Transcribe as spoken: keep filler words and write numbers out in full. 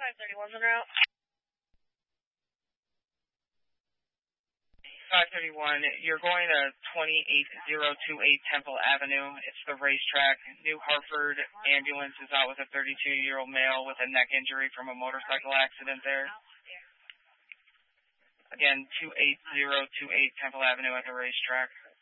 five thirty-one's en route. five thirty-one, you're going to twenty-eight oh twenty-eight Temple Avenue. It's the racetrack. New Hartford ambulance is out with a thirty-two-year-old male with a neck injury from a motorcycle accident there. Again, two eight oh two eight Temple Avenue at the racetrack.